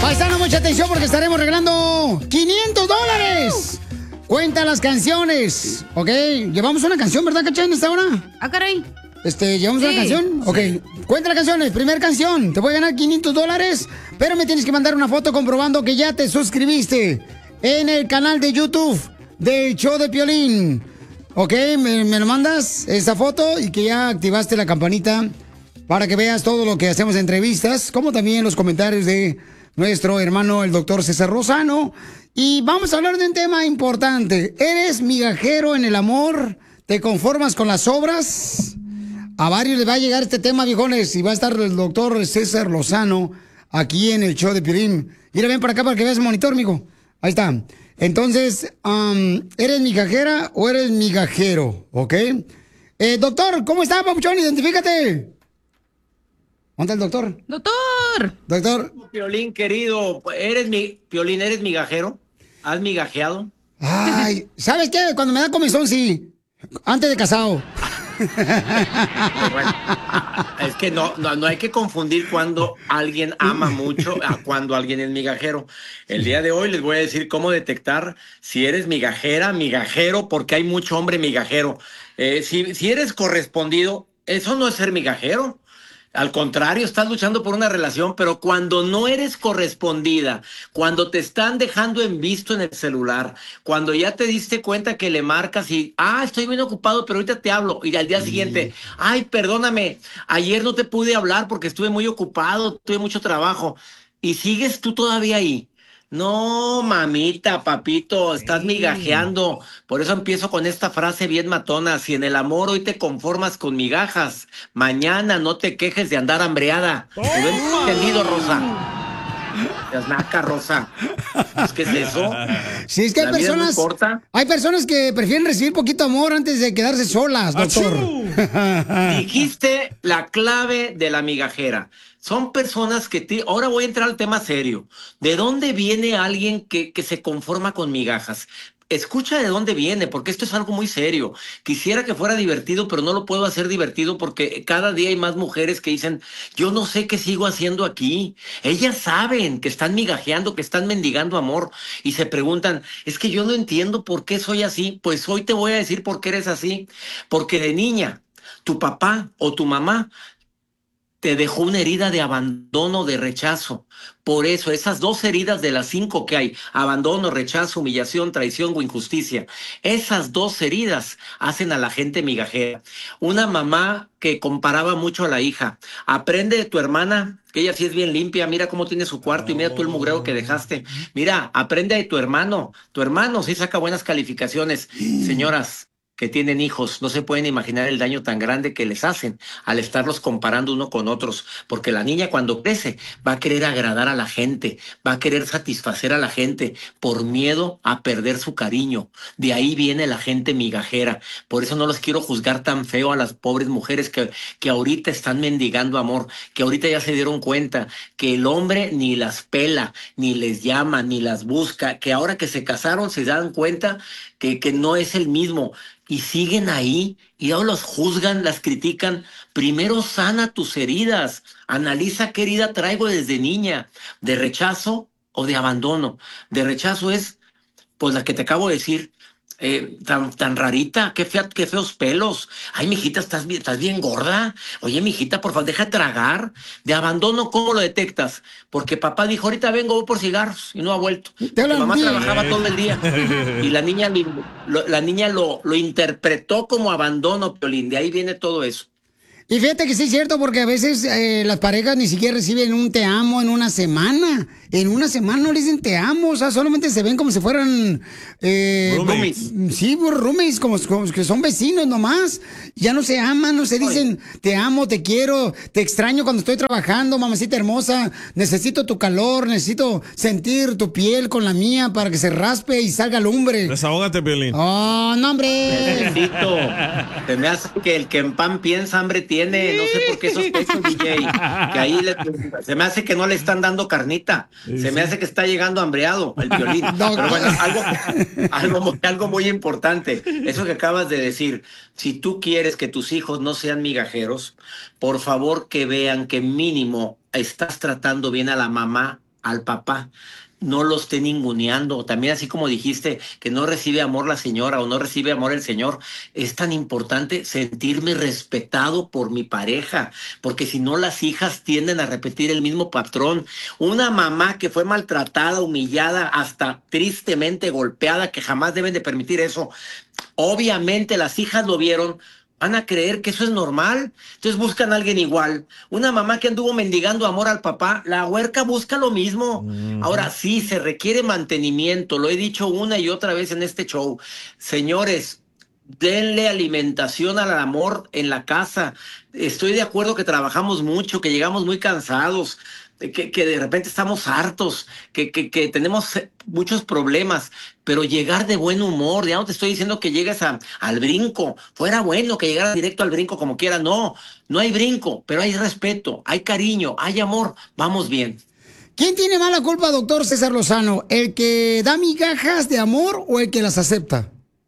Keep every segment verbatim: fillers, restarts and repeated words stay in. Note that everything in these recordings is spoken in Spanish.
Paisano, mucha atención porque estaremos regalando quinientos dólares. Cuenta las canciones, ¿ok? Llevamos una canción, ¿verdad, Cacha, en esta hora? Ah, caray. Este, ¿llevamos Sí. una canción? Ok. Sí. Cuenta las canciones, primera canción. Te voy a ganar quinientos dólares, pero me tienes que mandar una foto comprobando que ya te suscribiste en el canal de YouTube del Show de Piolín. Ok, me, me lo mandas, esa foto, y que ya activaste la campanita para que veas todo lo que hacemos en entrevistas, como también los comentarios de nuestro hermano, el doctor César Lozano. Y vamos a hablar de un tema importante. ¿Eres migajero en el amor? ¿Te conformas con las obras? A varios les va a llegar este tema, viejones, y va a estar el doctor César Lozano aquí en el Show de Piolín. Mira, ven para acá para que veas el monitor, mijo. Ahí está. Entonces, um, ¿eres migajera o eres migajero? ¿Ok? Eh, doctor, ¿cómo está, papuchón? Identifícate. ¿Dónde está el doctor? ¡Doctor! Doctor. Piolín, querido, ¿eres mi... Piolín, ¿eres migajero? ¿Has migajeado? Ay, ¿sabes qué? Cuando me da comezón, sí. Antes de casado. Bueno, es que no, no, no hay que confundir cuando alguien ama mucho a cuando alguien es migajero. El día de hoy les voy a decir cómo detectar si eres migajera, migajero, porque hay mucho hombre migajero. Eh, si, si eres correspondido, eso no es ser migajero. Al contrario, estás luchando por una relación, pero cuando no eres correspondida, cuando te están dejando en visto en el celular, cuando ya te diste cuenta que le marcas y, ah, estoy bien ocupado, pero ahorita te hablo, y al día siguiente, ay, perdóname, ayer no te pude hablar porque estuve muy ocupado, tuve mucho trabajo, y sigues tú todavía ahí. No, mamita, papito, estás migajeando. Por eso empiezo con esta frase bien matona. Si en el amor hoy te conformas con migajas, mañana no te quejes de andar hambreada. ¿Lo he entendido, Rosa? Seas naca, Rosa. ¿Es que es eso? Sí, es que hay ¿La vida no personas... importa? Hay personas que prefieren recibir poquito amor antes de quedarse solas, doctor. Dijiste la clave de la migajera. Son personas que... Te... Ahora voy a entrar al tema serio. ¿De dónde viene alguien que, que se conforma con migajas? Escucha de dónde viene, porque esto es algo muy serio. Quisiera que fuera divertido, pero no lo puedo hacer divertido porque cada día hay más mujeres que dicen, yo no sé qué sigo haciendo aquí. Ellas saben que están migajeando, que están mendigando amor y se preguntan, es que yo no entiendo por qué soy así. Pues hoy te voy a decir por qué eres así. Porque de niña, tu papá o tu mamá te dejó una herida de abandono, de rechazo. Por eso, esas dos heridas de las cinco que hay, abandono, rechazo, humillación, traición o injusticia, esas dos heridas hacen a la gente migajera. Una mamá que comparaba mucho a la hija. Aprende de tu hermana, que ella sí es bien limpia, mira cómo tiene su cuarto y mira tú el mugreo que dejaste. Mira, aprende de tu hermano. Tu hermano sí saca buenas calificaciones. Señoras que tienen hijos, no se pueden imaginar el daño tan grande que les hacen al estarlos comparando uno con otros, porque la niña cuando crece va a querer agradar a la gente, va a querer satisfacer a la gente por miedo a perder su cariño. De ahí viene la gente migajera. Por eso no los quiero juzgar tan feo a las pobres mujeres que, que ahorita están mendigando amor, que ahorita ya se dieron cuenta que el hombre ni las pela, ni les llama, ni las busca, que ahora que se casaron se dan cuenta que, que no es el mismo. Y siguen ahí y ahora los juzgan, las critican. Primero sana tus heridas. Analiza qué herida traigo desde niña, de rechazo o de abandono. De rechazo es, pues la que te acabo de decir, eh, tan, tan rarita, qué, fea, qué feos pelos. Ay, mijita, ¿estás bien, estás bien gorda? Oye, mijita, por favor, deja de tragar. De abandono, ¿cómo lo detectas? Porque papá dijo, ahorita vengo, voy por cigarros, y no ha vuelto. Porque mamá trabajaba todo el día. Y la niña, lo, la niña lo, lo interpretó como abandono, Piolín. De ahí viene todo eso. Y fíjate que sí es cierto, porque a veces eh, las parejas ni siquiera reciben un te amo en una semana. En una semana no le dicen te amo, o sea, solamente se ven como si fueran... Eh, roomies. Sí, roomies, como, como que son vecinos nomás. Ya no se aman, no se dicen te amo, te quiero, te extraño cuando estoy trabajando, mamacita hermosa. Necesito tu calor, necesito sentir tu piel con la mía para que se raspe y salga lumbre. Desahógate, Piolín. Oh, no, hombre. Necesito. Se me hace que el que en pan piensa, hambre tiene. No sé por qué sospecho, D J. Que ahí le, se me hace que no le están dando carnita. Se me hace que está llegando hambreado el Piolín. No, Pero bueno, algo, algo, algo muy importante. Eso que acabas de decir. Si tú quieres que tus hijos no sean migajeros, por favor que vean que mínimo estás tratando bien a la mamá al papá. No lo esté ninguneando. También, así como dijiste que no recibe amor la señora o no recibe amor el señor, es tan importante sentirme respetado por mi pareja, porque si no las hijas tienden a repetir el mismo patrón. Una mamá que fue maltratada, humillada, hasta tristemente golpeada, que jamás deben de permitir eso. Obviamente las hijas lo vieron, van a creer que eso es normal, entonces buscan a alguien igual. Una mamá que anduvo mendigando amor al papá, la huerca busca lo mismo. Mm. Ahora sí, se requiere mantenimiento, lo he dicho una y otra vez en este show. Señores, denle alimentación al amor en la casa. Estoy de acuerdo que trabajamos mucho, que llegamos muy cansados, que, que de repente estamos hartos, que, que, que tenemos muchos problemas, pero llegar de buen humor, ya no te estoy diciendo que llegues a, al brinco, fuera bueno que llegaras directo al brinco como quiera, no, no hay brinco, pero hay respeto, hay cariño, hay amor, vamos bien. ¿Quién tiene más la culpa, doctor César Lozano? ¿El que da migajas de amor o el que las acepta?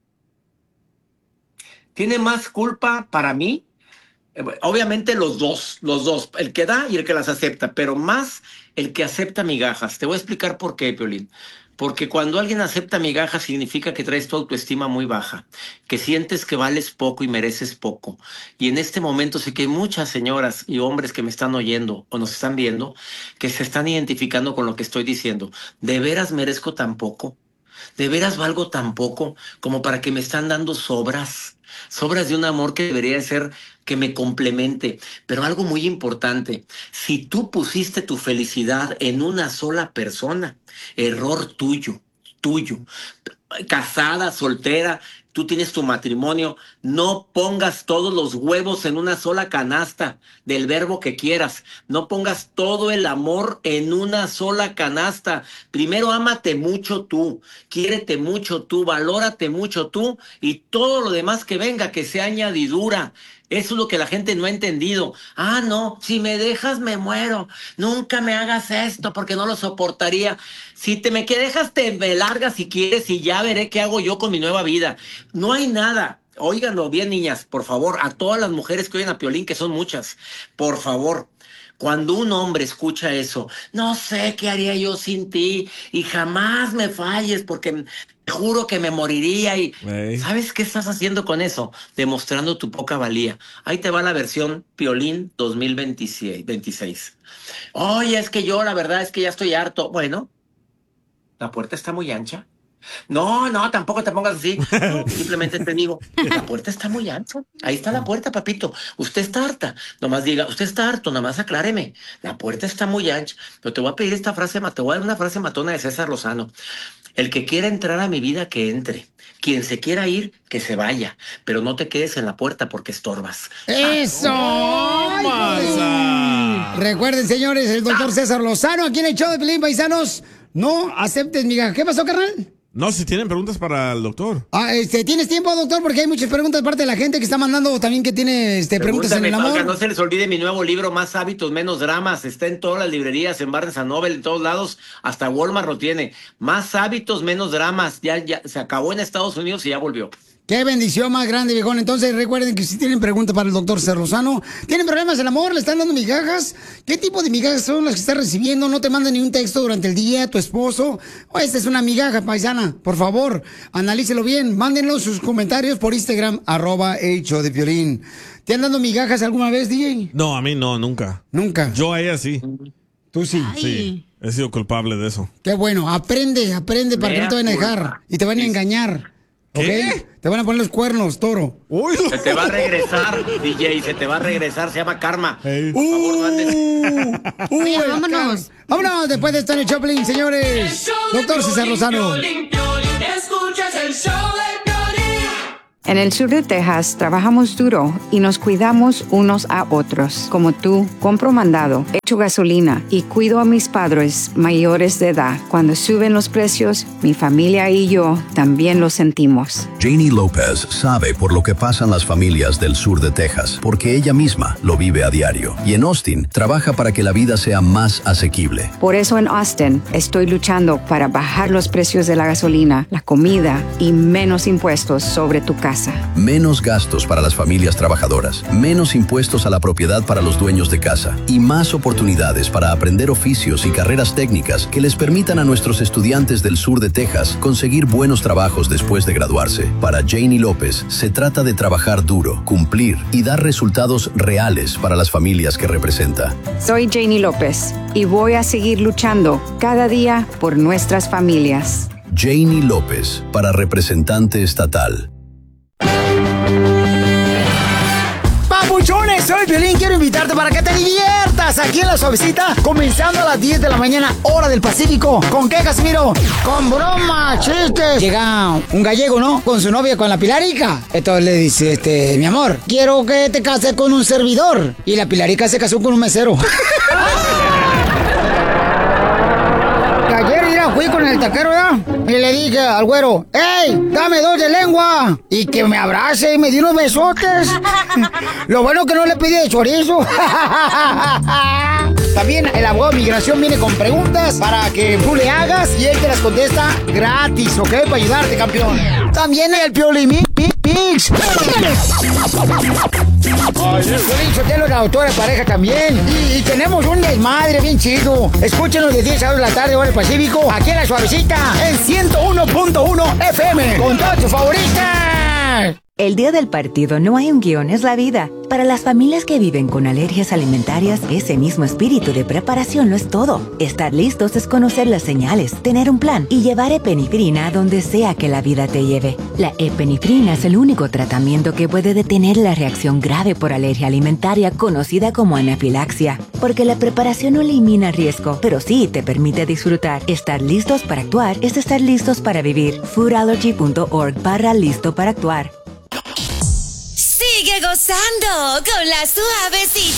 Tiene más culpa para mí. Obviamente los dos, los dos, el que da y el que las acepta, pero más el que acepta migajas. Te voy a explicar por qué, Piolín. Porque cuando alguien acepta migajas significa que traes tu autoestima muy baja, que sientes que vales poco y mereces poco. Y en este momento sé que hay muchas señoras y hombres que me están oyendo o nos están viendo que se están identificando con lo que estoy diciendo. ¿De veras merezco tan poco? ¿De veras valgo tan poco como para que me están dando sobras? Sobras de un amor que debería ser que me complemente. Pero algo muy importante, si tú pusiste tu felicidad en una sola persona, error tuyo, tuyo, casada, soltera, tú tienes tu matrimonio, no pongas todos los huevos en una sola canasta del verbo que quieras. No pongas todo el amor en una sola canasta. Primero ámate mucho tú, quiérete mucho tú, valórate mucho tú y todo lo demás que venga, que sea añadidura. Eso es lo que la gente no ha entendido. Ah, no, si me dejas me muero. Nunca me hagas esto porque no lo soportaría. Si te me que dejas te me largas si quieres y ya veré qué hago yo con mi nueva vida. No hay nada. Óiganlo bien, niñas, por favor, a todas las mujeres que oyen a Piolín, que son muchas, por favor. Cuando un hombre escucha eso, no sé qué haría yo sin ti y jamás me falles porque te juro que me moriría y hey. ¿Sabes qué estás haciendo con eso? Demostrando tu poca valía. Ahí te va la versión Piolín dos mil veintiséis. Oye, es que yo la verdad es que ya estoy harto. Bueno, la puerta está muy ancha. No, no, tampoco te pongas así. No, simplemente te digo, la puerta está muy ancha. Ahí está la puerta, papito. Usted está harta. Nomás diga, usted está harto, nomás acláreme. La puerta está muy ancha. Pero te voy a pedir esta frase, te voy a dar una frase matona de César Lozano. El que quiera entrar a mi vida, que entre. Quien se quiera ir, que se vaya. Pero no te quedes en la puerta porque estorbas. ¡Eso! ¡Ay! Recuerden, señores, el doctor César Lozano, aquí en el show de Piolín, paisanos. No aceptes migajas. ¿Qué pasó, carnal? No, si tienen preguntas para el doctor. Ah, este, ¿tienes tiempo, doctor? Porque hay muchas preguntas de parte de la gente que está mandando también que tiene este, preguntas en el amor. Oiga, no se les olvide mi nuevo libro, Más Hábitos, Menos Dramas. Está en todas las librerías, en Barnes and Noble, en todos lados. Hasta Walmart lo tiene. Más Hábitos, Menos Dramas. Ya, ya se acabó en Estados Unidos y ya volvió. Qué bendición más grande, viejón. Entonces, recuerden que si tienen preguntas para el doctor César Lozano, ¿tienen problemas del amor? ¿Le están dando migajas? ¿Qué tipo de migajas son las que estás recibiendo? No te manden ni un texto durante el día a tu esposo. O esta es una migaja, paisana. Por favor, analícelo bien. Mándenlo sus comentarios por Instagram, arroba el show de Piolín. ¿Te han dado migajas alguna vez, D J? No, a mí no, nunca. ¿Nunca? Yo a ella sí. ¿Tú sí? Ay. Sí, he sido culpable de eso. Qué bueno. Aprende, aprende para Mea que no te vayan a dejar y te van a engañar. ¿Qué? ¿Ok? Te van a poner los cuernos, toro. Uy. Se te va a regresar, D J, se te va a regresar, se llama karma. Hey. Por favor, no andes. Uh, uh, vámonos. Vámonos después de estar en el Choplin, señores. Doctor César Lozano. Escuchas el show de Piolín. En el sur de Texas trabajamos duro y nos cuidamos unos a otros. Como tú, compro mandado, echo gasolina y cuido a mis padres mayores de edad. Cuando suben los precios, mi familia y yo también lo sentimos. Janie López sabe por lo que pasan las familias del sur de Texas, porque ella misma lo vive a diario. Y en Austin, trabaja para que la vida sea más asequible. Por eso en Austin estoy luchando para bajar los precios de la gasolina, la comida y menos impuestos sobre tu casa. casa. Menos gastos para las familias trabajadoras, menos impuestos a la propiedad para los dueños de casa y más oportunidades para aprender oficios y carreras técnicas que les permitan a nuestros estudiantes del sur de Texas conseguir buenos trabajos después de graduarse. Para Janie López, se trata de trabajar duro, cumplir y dar resultados reales para las familias que representa. Soy Janie López y voy a seguir luchando cada día por nuestras familias. Janie López, para representante estatal. Papuchones, soy Piolín, quiero invitarte para que te diviertas aquí en La Suavecita, comenzando a las diez de la mañana, hora del Pacífico. ¿Con qué, Casimiro? Con bromas, chistes. Llega un gallego, ¿no? Con su novia, con la Pilarica. Entonces le dice, este, mi amor, quiero que te cases con un servidor. Y la Pilarica se casó con un mesero. Ayer ya fui con el taquero, ¿ya? Y le dije al güero, ¡ey, dame dos de lengua! Y que me abrace y me dio unos besotes. Lo bueno que no le pedí de chorizo. También el abogado de migración viene con preguntas para que tú le hagas y él te las contesta gratis, ¿ok? Para ayudarte, campeón. También el Piolín Mix. Piolín Sotelo, la autora de pareja también. Y, y tenemos un desmadre bien chido. Escúchenos de diez a dos de la tarde, hora del Pacífico, aquí en La Suavecita, en ciento uno punto uno F M, con todas tus favoritas. El día del partido no hay un guión, es la vida. Para las familias que viven con alergias alimentarias, ese mismo espíritu de preparación lo es todo. Estar listos es conocer las señales, tener un plan y llevar epinefrina a donde sea que la vida te lleve. La epinefrina es el único tratamiento que puede detener la reacción grave por alergia alimentaria conocida como anafilaxia, porque la preparación no elimina riesgo, pero sí te permite disfrutar. Estar listos para actuar es estar listos para vivir. food allergy punto org barra listo para actuar. Sigue gozando con La Suavecita.